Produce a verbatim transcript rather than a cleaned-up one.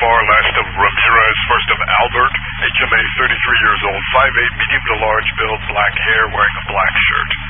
far last of Ramirez, first of Albert, H M A, thirty-three years old, five eight, medium to large build, black hair, wearing a black shirt.